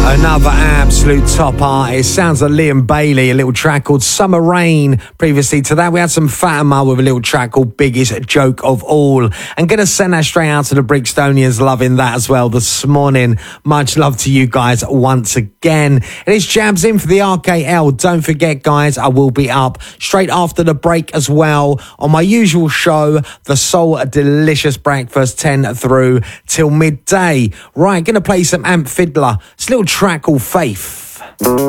Another absolute top artist. Sounds like Liam Bailey, a little track called Summer Rain. Previously to that, we had some Fatima with a little track called Biggest Joke of All. And gonna send that straight out to the Brixtonians, loving that as well this morning. Much love to you guys once again. It is Jams in for the RKL. Don't forget, guys, I will be up straight after the break as well on my usual show, The Soul Delicious Breakfast, 10 through till midday. Right, gonna play some Amp Fiddler. It's a little track called Faith.